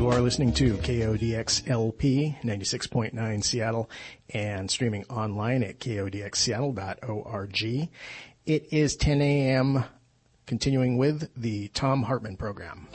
You are listening to KODX LP 96.9 Seattle and streaming online at kodxseattle.org. It is 10 a.m. continuing with the Thom Hartmann program.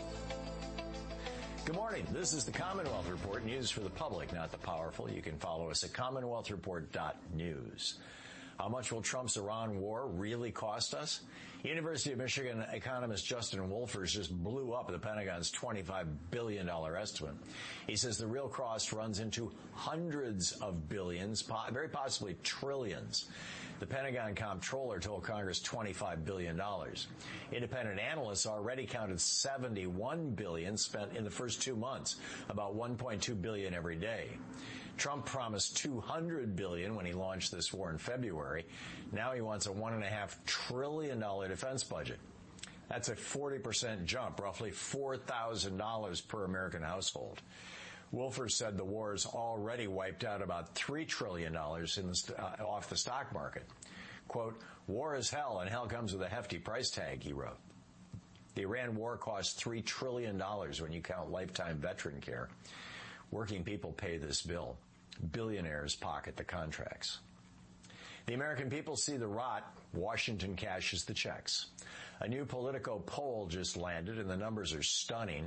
Good morning. This is the Commonwealth Report, news for the public, not the powerful. You can follow us at commonwealthreport.news. How much will Trump's Iran war really cost us? University of Michigan economist Justin Wolfers just blew up the Pentagon's $25 billion estimate. He says the real cost runs into hundreds of billions, very possibly trillions. The Pentagon comptroller told Congress $25 billion. Independent analysts already counted $71 billion spent in the first 2 months, about $1.2 billion every day. Trump promised $200 billion when he launched this war in February. Now he wants a $1.5 trillion defense budget. That's a 40% jump, roughly $4,000 per American household. Wolfers said the war has already wiped out about $3 trillion off the stock market. Quote, war is hell, and hell comes with a hefty price tag, he wrote. The Iran war cost $3 trillion when you count lifetime veteran care. Working people pay this bill. Billionaires pocket the contracts. The American people see the rot. Washington cashes the checks. A new Politico poll just landed, and the numbers are stunning.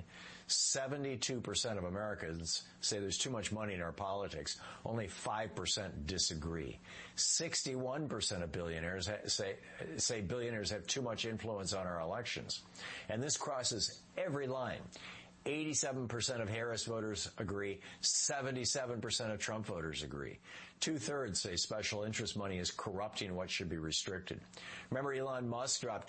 72% of Americans say there's too much money in our politics. Only 5% disagree. 61% of billionaires say billionaires have too much influence on our elections. And this crosses every line. 87% of Harris voters agree. 77% of Trump voters agree. 2/3 say special interest money is corrupting what should be restricted. Remember Elon Musk dropped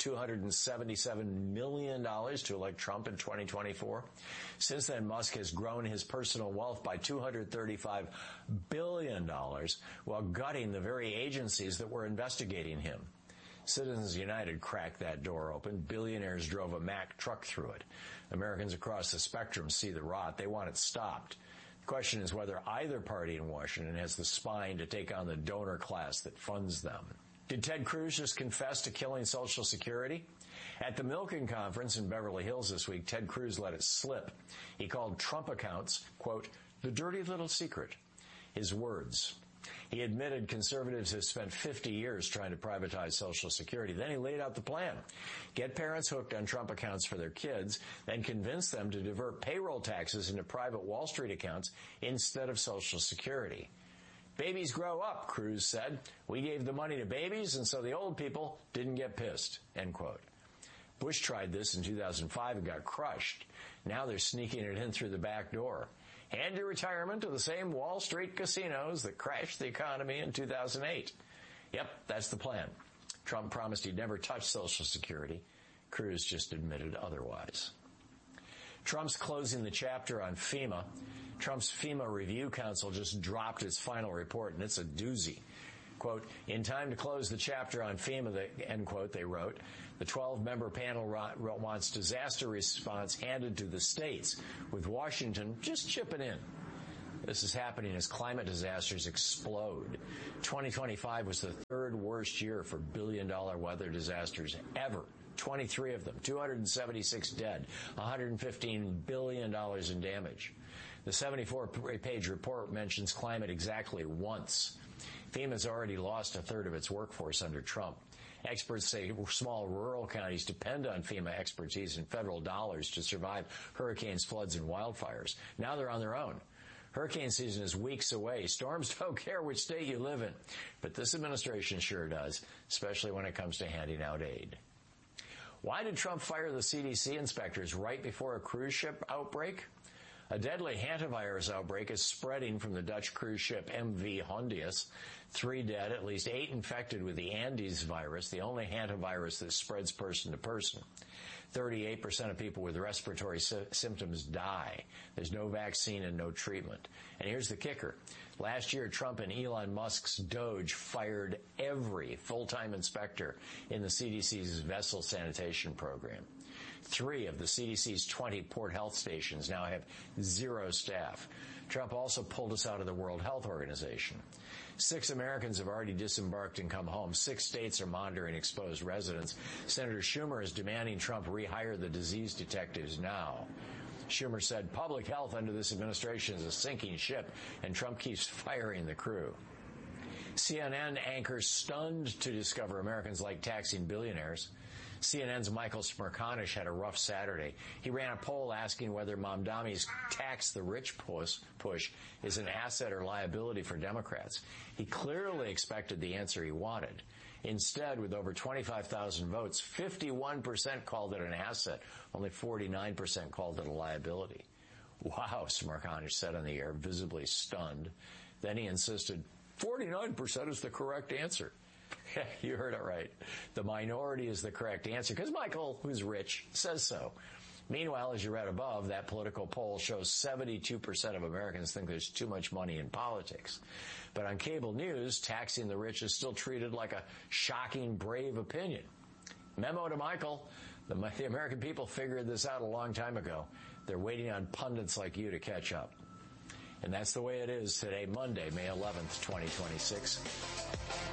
$277 million to elect Trump in 2024? Since then, Musk has grown his personal wealth by $235 billion while gutting the very agencies that were investigating him. Citizens United cracked that door open. Billionaires drove a Mack truck through it. Americans across the spectrum see the rot. They want it stopped. The question is whether either party in Washington has the spine to take on the donor class that funds them. Did Ted Cruz just confess to killing Social Security? At the Milken Conference in Beverly Hills this week, Ted Cruz let it slip. He called Trump accounts, quote, the dirty little secret. His words. He admitted conservatives have spent 50 years trying to privatize Social Security. Then he laid out the plan. Get parents hooked on Trump accounts for their kids, then convince them to divert payroll taxes into private Wall Street accounts instead of Social Security. Babies grow up, Cruz said. We gave the money to babies, and so the old people didn't get pissed, end quote. Bush tried this in 2005 and got crushed. Now they're sneaking it in through the back door. Hand your retirement to the same Wall Street casinos that crashed the economy in 2008. Yep, that's the plan. Trump promised he'd never touch Social Security. Cruz just admitted otherwise. Trump's closing the chapter on FEMA. Trump's FEMA Review Council just dropped its final report, and it's a doozy. Quote, in time to close the chapter on FEMA, end quote, they wrote, the 12-member panel wants disaster response handed to the states, with Washington just chipping in. This is happening as climate disasters explode. 2025 was the third worst year for billion-dollar weather disasters ever. 23 of them, 276 dead, $115 billion in damage. The 74-page report mentions climate exactly once. FEMA's already lost a third of its workforce under Trump. Experts say small rural counties depend on FEMA expertise and federal dollars to survive hurricanes, floods, and wildfires. Now they're on their own. Hurricane season is weeks away. Storms don't care which state you live in. But this administration sure does, especially when it comes to handing out aid. Why did Trump fire the CDC inspectors right before a cruise ship outbreak? A deadly hantavirus outbreak is spreading from the Dutch cruise ship MV Hondius. 3 dead, at least 8 infected with the Andes virus, the only hantavirus that spreads person to person. 38% of people with respiratory symptoms die. There's no vaccine and no treatment. And here's the kicker. Last year, Trump and Elon Musk's Doge fired every full-time inspector in the CDC's vessel sanitation program. 3 of the CDC's 20 port health stations now have 0 staff. Trump also pulled us out of the World Health Organization. 6 Americans have already disembarked and come home. 6 states are monitoring exposed residents. Senator Schumer is demanding Trump rehire the disease detectives now. Schumer said public health under this administration is a sinking ship, and Trump keeps firing the crew. CNN anchor stunned to discover Americans like taxing billionaires. CNN's Michael Smerconish had a rough Saturday. He ran a poll asking whether Mamdani's tax the rich push is an asset or liability for Democrats. He clearly expected the answer he wanted. Instead, with over 25,000 votes, 51% called it an asset. Only 49% called it a liability. Wow, Smerconish said on the air, visibly stunned. Then he insisted, 49% is the correct answer. You heard it right. The minority is the correct answer because Michael, who's rich, says so. Meanwhile, as you read above, that political poll shows 72% of Americans think there's too much money in politics. But on cable news, taxing the rich is still treated like a shocking, brave opinion. Memo to Michael, the American people figured this out a long time ago. They're waiting on pundits like you to catch up. And that's the way it is today, Monday, May 11th, 2026.